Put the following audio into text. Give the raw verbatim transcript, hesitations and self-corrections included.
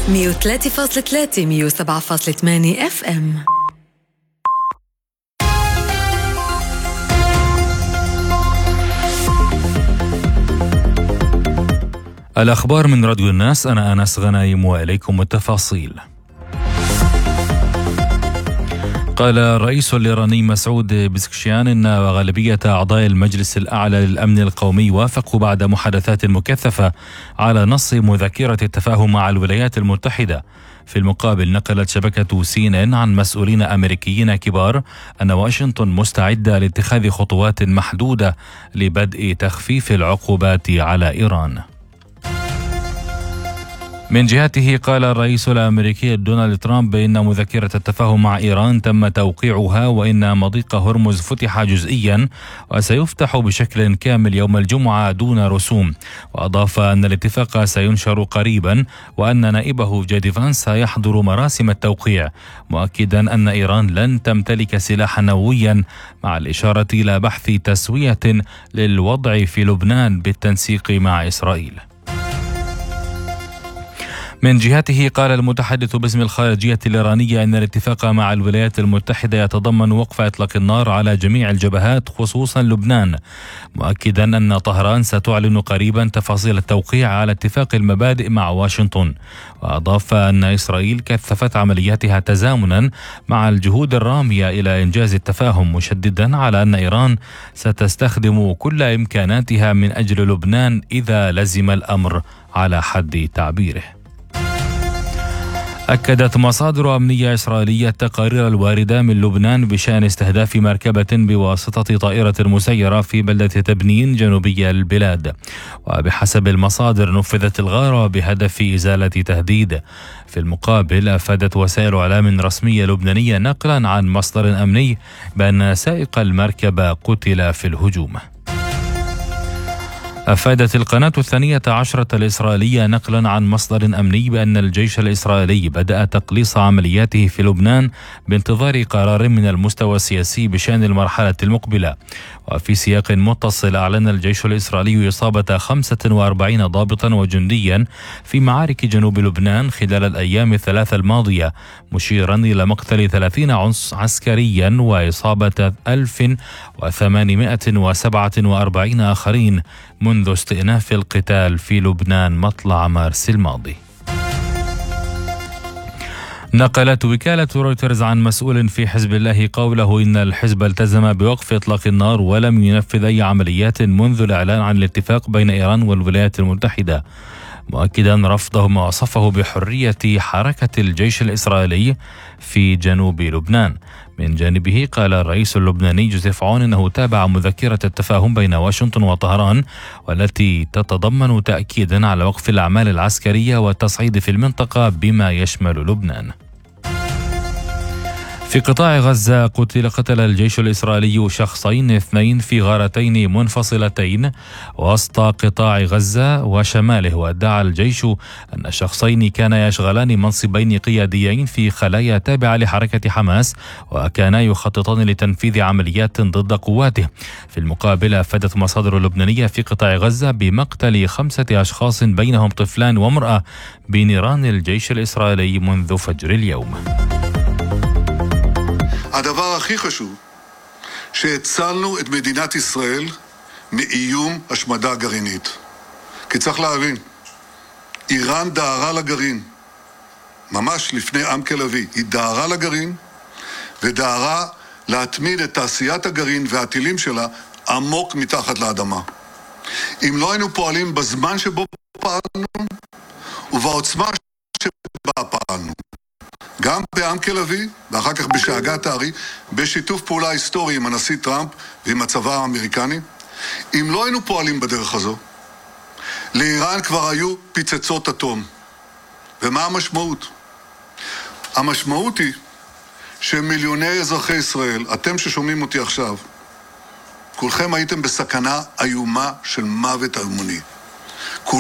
مية وثلاثة فاصلة ثلاثة مية وسبعة فاصلة ثمانية اف ام. الأخبار من راديو الناس. أنا أنس غنايم وإليكم التفاصيل. قال الرئيس الإيراني مسعود بزكشيان إن غالبية أعضاء المجلس الأعلى للأمن القومي وافقوا بعد محادثات مكثفة على نص مذكرة التفاهم مع الولايات المتحدة. في المقابل نقلت شبكة سي إن إن عن مسؤولين أمريكيين كبار أن واشنطن مستعدة لاتخاذ خطوات محدودة لبدء تخفيف العقوبات على إيران. من جهته قال الرئيس الأمريكي دونالد ترامب بأن مذكرة التفاهم مع إيران تم توقيعها وإن مضيق هرمز فتح جزئيا وسيفتح بشكل كامل يوم الجمعة دون رسوم. وأضاف أن الاتفاق سينشر قريبا وأن نائبه جيدي فانس سيحضر مراسم التوقيع، مؤكدا أن إيران لن تمتلك سلاحا نوويا، مع الإشارة إلى بحث تسوية للوضع في لبنان بالتنسيق مع إسرائيل. من جهته قال المتحدث باسم الخارجية الإيرانية أن الاتفاق مع الولايات المتحدة يتضمن وقف إطلاق النار على جميع الجبهات خصوصا لبنان، مؤكدا أن طهران ستعلن قريبا تفاصيل التوقيع على اتفاق المبادئ مع واشنطن. وأضاف أن إسرائيل كثفت عملياتها تزامنا مع الجهود الرامية إلى إنجاز التفاهم، مشددا على أن إيران ستستخدم كل إمكاناتها من أجل لبنان إذا لزم الأمر على حد تعبيره. أكدت مصادر أمنية إسرائيلية التقارير الواردة من لبنان بشأن استهداف مركبة بواسطة طائرة مسيرة في بلدة تبنين جنوبي البلاد. وبحسب المصادر نفذت الغارة بهدف إزالة تهديد. في المقابل أفادت وسائل إعلام رسمية لبنانية نقلا عن مصدر أمني بأن سائق المركبة قتل في الهجوم. أفادت القناة الثانية عشرة الإسرائيلية نقلا عن مصدر أمني بأن الجيش الإسرائيلي بدأ تقليص عملياته في لبنان بانتظار قرار من المستوى السياسي بشأن المرحلة المقبلة. وفي سياق متصل أعلن الجيش الإسرائيلي إصابة خمسة وأربعين ضابطا وجنديا في معارك جنوب لبنان خلال الأيام الثلاثة الماضية، مشيرا إلى مقتل ثلاثين عسكريا وإصابة ألف وثمانمائة وسبعة وأربعين آخرين منذ استئناف القتال في لبنان مطلع مارس الماضي. نقلت وكالة رويترز عن مسؤول في حزب الله قوله إن الحزب التزم بوقف إطلاق النار ولم ينفذ أي عمليات منذ الإعلان عن الاتفاق بين إيران والولايات المتحدة، مؤكدا رفضه ما وصفه بحرية حركة الجيش الإسرائيلي في جنوب لبنان. من جانبه قال الرئيس اللبناني جوزيف عون أنه تابع مذكرة التفاهم بين واشنطن وطهران، والتي تتضمن تأكيدا على وقف الأعمال العسكرية والتصعيد في المنطقة بما يشمل لبنان. في قطاع غزة قتل قتل الجيش الإسرائيلي شخصين اثنين في غارتين منفصلتين وسط قطاع غزة وشماله. وادعى الجيش أن الشخصين كانا يشغلان منصبين قياديين في خلايا تابعة لحركة حماس وكانا يخططان لتنفيذ عمليات ضد قواته. في المقابل أفادت مصادر لبنانية في قطاع غزة بمقتل خمسة أشخاص بينهم طفلان وامرأة بنيران الجيش الإسرائيلي منذ فجر اليوم. הדבר הכי חשוב, שהצלנו את מדינת ישראל מאיום השמדה גרעינית. כי צריך להבין, איראן דהרה לגרעין, ממש לפני עם כלבי, היא דהרה לגרעין, ודהרה להטמין את תעשיית הגרעין והטילים שלה עמוק מתחת לאדמה. אם לא היינו פועלים בזמן שבו פעלנו, ובעוצמה שבה פעלנו, גם בעם כלבי, ואחר כך בשאגת הארי, בשיתוף פעולה היסטורי עם הנשיא טראמפ ועם הצבא האמריקני. אם לא היינו פועלים בדרך הזו, לאיראן כבר היו פיצצות אטום. ומה המשמעות? המשמעות היא שמיליוני אזרחי ישראל, אתם ששומעים אותי עכשיו, כולכם הייתם בסכנה איומה של מוות המוני.